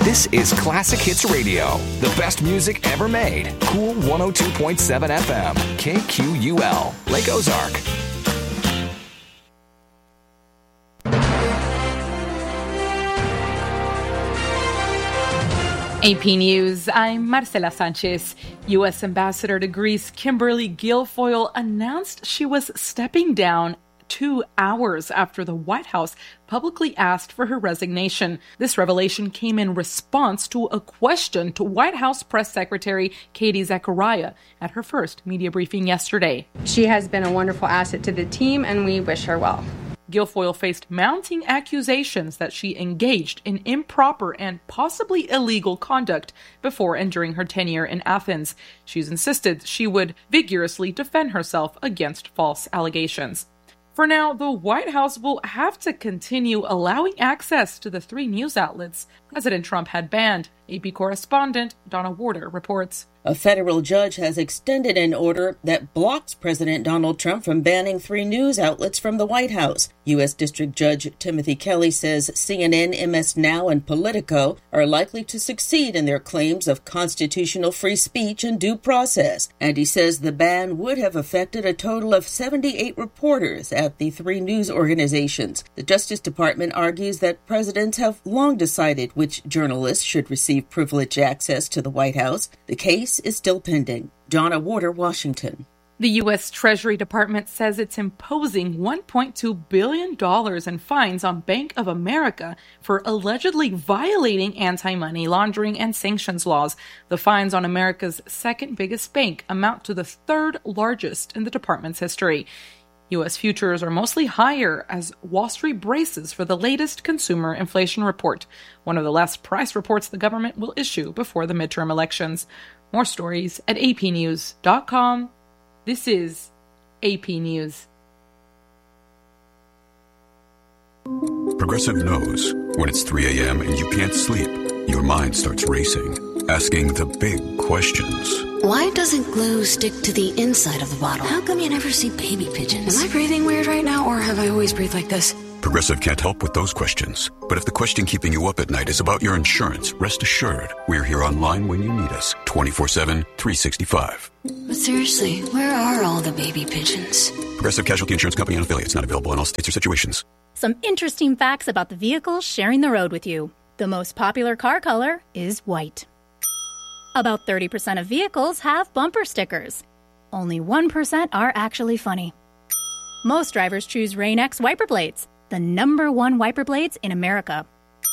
This is Classic Hits Radio, the best music ever made. Cool 102.7 FM, KQUL, Lake Ozark. AP News, I'm Marcela Sanchez. U.S. Ambassador to Greece Kimberly Guilfoyle announced she was stepping down 2 hours after the White House publicly asked for her resignation. This revelation came in response to a question to White House Press Secretary Katie Zachariah at her first media briefing yesterday. She has been a wonderful asset to the team, and we wish her well. Guilfoyle faced mounting accusations that she engaged in improper and possibly illegal conduct before and during her tenure in Athens. She's insisted she would vigorously defend herself against false allegations. For now, the White House will have to continue allowing access to the 3 news outlets President Trump had banned. AP correspondent Donna Warder reports. A federal judge has extended an order that blocks President Donald Trump from banning 3 news outlets from the White House. U.S. District Judge Timothy Kelly says CNN, MS Now, and Politico are likely to succeed in their claims of constitutional free speech and due process. And he says the ban would have affected a total of 78 reporters at the 3 news organizations. The Justice Department argues that presidents have long decided which journalists should receive privileged access to the White House. The case is still pending. Donna Warder, Washington. The U.S. Treasury Department says it's imposing $1.2 billion in fines on Bank of America for allegedly violating anti-money laundering and sanctions laws. The fines on America's second biggest bank amount to the 3rd largest in the department's history. U.S. futures are mostly higher as Wall Street braces for the latest consumer inflation report, one of the last price reports the government will issue before the midterm elections. More stories at apnews.com. This is AP News. Progressive knows when it's 3 a.m. and you can't sleep, your mind starts racing, asking the big questions. Why doesn't glue stick to the inside of the bottle? How come you never see baby pigeons? Am I breathing weird right now, or have I always breathed like this? Progressive can't help with those questions. But if the question keeping you up at night is about your insurance, rest assured, we're here online when you need us, 24/7, 365. But seriously, where are all the baby pigeons? Progressive Casualty Insurance Company and affiliates, not available in all states or situations. Some interesting facts about the vehicles sharing the road with you. The most popular car color is white. About 30% of vehicles have bumper stickers. Only 1% are actually funny. Most drivers choose Rain-X wiper blades, the #1 wiper blades in America.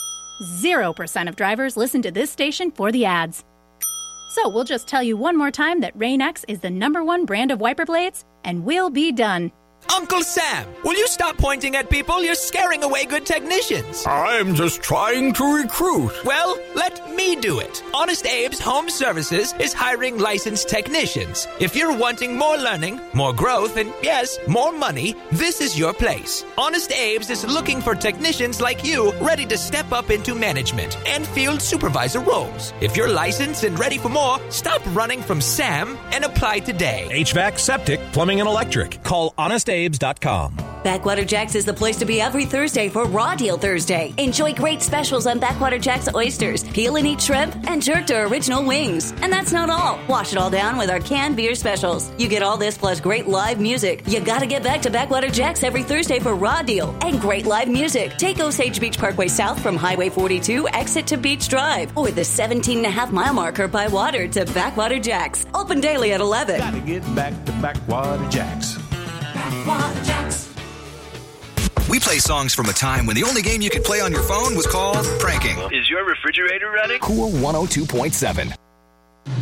0% of drivers listen to this station for the ads. So we'll just tell you one more time that Rain-X is the #1 brand of wiper blades, and we'll be done. Uncle Sam, will you stop pointing at people? You're scaring away good technicians. I'm just trying to recruit. Well, let me do it. Honest Abe's Home Services is hiring licensed technicians. If you're wanting more learning, more growth, and yes, more money, this is your place. Honest Abe's is looking for technicians like you ready to step up into management and field supervisor roles. If you're licensed and ready for more, stop running from Sam and apply today. HVAC, septic, plumbing, and electric. Call HonestAbes.com. Backwater Jacks is the place to be every Thursday for Raw Deal Thursday. Enjoy great specials on Backwater Jacks oysters, peel and eat shrimp, and jerk to original wings. And that's not all. Wash it all down with our canned beer specials. You get all this plus great live music. You gotta get back to Backwater Jacks every Thursday for Raw Deal and great live music. Take Osage Beach Parkway south from Highway 42, exit to Beach Drive, or the 17.5-mile marker by water to Backwater Jacks. Open daily at 11. Gotta get back to Backwater Jacks. Backwater Jacks. We play songs from a time when the only game you could play on your phone was called pranking. Is your refrigerator running? Cool 102.7.